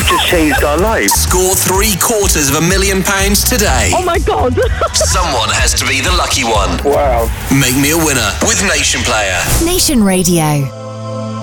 just changed our lives. Score £750,000 today. Oh my God. Someone has to be the lucky one. Wow. Make me a winner with Nation Player. Nation Radio.